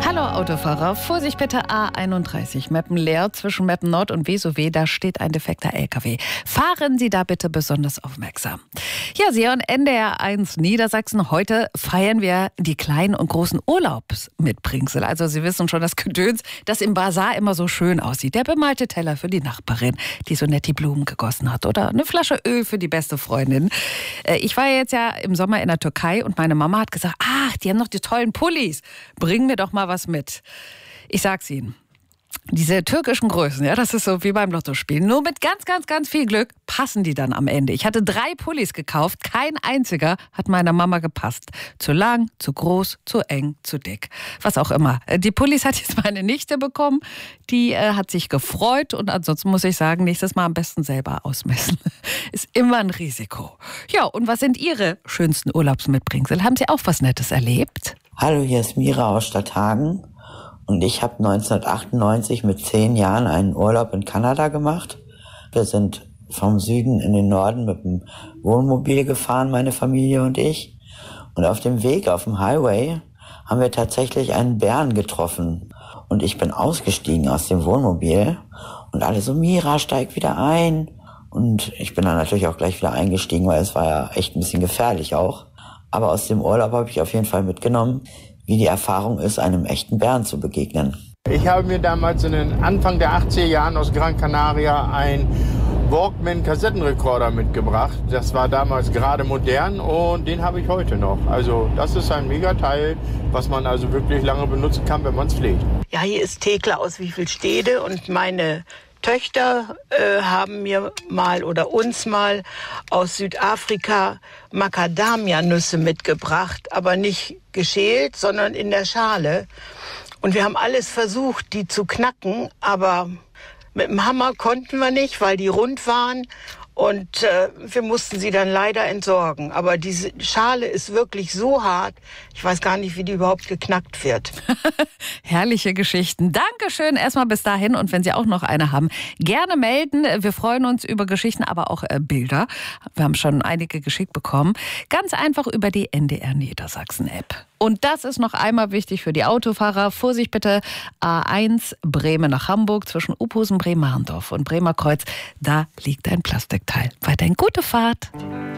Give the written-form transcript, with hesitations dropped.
Hallo Autofahrer, Vorsicht bitte A31, Meppen leer zwischen Meppen Nord und Vesowe, da steht ein defekter LKW. Fahren Sie da bitte besonders aufmerksam. Ja, Sie hören NDR 1 Niedersachsen. Heute feiern wir die kleinen und großen Urlaubsmitbringsel. Also Sie wissen schon, das Gedöns, das im Basar immer so schön aussieht. Der bemalte Teller für die Nachbarin, die so nett die Blumen gegossen hat. Oder eine Flasche Öl für die beste Freundin. Ich war jetzt ja im Sommer in der Türkei und meine Mama hat gesagt, ach, die haben noch die tollen Pullis. Bring mir doch mal was mit. Ich sag's Ihnen. Diese türkischen Größen, ja, das ist so wie beim Lottospielen. Nur mit ganz viel Glück passen die dann am Ende. Ich hatte 3 Pullis gekauft, kein einziger hat meiner Mama gepasst. Zu lang, zu groß, zu eng, zu dick. Was auch immer. Die Pullis hat jetzt meine Nichte bekommen. Die hat sich gefreut und ansonsten muss ich sagen, nächstes Mal am besten selber ausmessen. Ist immer ein Risiko. Ja, und was sind Ihre schönsten Urlaubsmitbringsel? Haben Sie auch was Nettes erlebt? Hallo, hier ist Mira aus Stadthagen. Und ich habe 1998 mit 10 Jahren einen Urlaub in Kanada gemacht. Wir sind vom Süden in den Norden mit dem Wohnmobil gefahren, meine Familie und ich. Und auf dem Weg, auf dem Highway, haben wir tatsächlich einen Bären getroffen. Und ich bin ausgestiegen aus dem Wohnmobil. Und alle so, Mira, steig wieder ein. Und ich bin dann natürlich auch gleich wieder eingestiegen, weil es war ja echt ein bisschen gefährlich auch. Aber aus dem Urlaub habe ich auf jeden Fall mitgenommen, wie die Erfahrung ist, einem echten Bären zu begegnen. Ich habe mir damals in den Anfang der 80er Jahren aus Gran Canaria ein Walkman-Kassettenrekorder mitgebracht. Das war damals gerade modern und den habe ich heute noch. Also das ist ein Megateil, was man also wirklich lange benutzen kann, wenn man es pflegt. Ja, hier ist Thekla aus Wievielstede und meine Töchter haben mir mal oder uns mal aus Südafrika Macadamia-Nüsse mitgebracht, aber nicht geschält, sondern in der Schale. Und wir haben alles versucht, die zu knacken, aber mit dem Hammer konnten wir nicht, weil die rund waren. Und wir mussten sie dann leider entsorgen. Aber diese Schale ist wirklich so hart, ich weiß gar nicht, wie die überhaupt geknackt wird. Herrliche Geschichten. Dankeschön erstmal bis dahin. Und wenn Sie auch noch eine haben, gerne melden. Wir freuen uns über Geschichten, aber auch Bilder. Wir haben schon einige geschickt bekommen. Ganz einfach über die NDR Niedersachsen App. Und das ist noch einmal wichtig für die Autofahrer. Vorsicht bitte, A1 Bremen nach Hamburg zwischen Uphusen, Bremerndorf und Bremerkreuz. Da liegt ein Plastikteil. Weiterhin gute Fahrt.